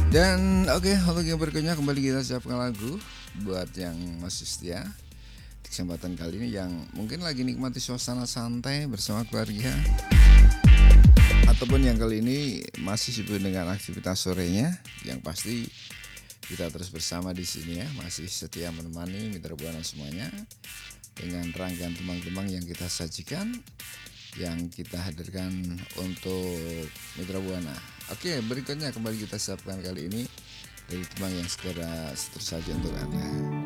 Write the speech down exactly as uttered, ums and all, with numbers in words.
Dan oke, untuk yang berikutnya kembali kita siapkan lagu buat yang masih setia. Di kesempatan kali ini yang mungkin lagi nikmati suasana santai bersama keluarga, ataupun yang kali ini masih sibuk dengan aktivitas sorenya, yang pasti kita terus bersama di sini ya, masih setia menemani Mitra Buana semuanya dengan rangkaian temang-temang yang kita sajikan, yang kita hadirkan untuk Mitra Buana. Oke, berikutnya kembali kita siapkan kali ini dari temang yang segera tersaji untuk Anda.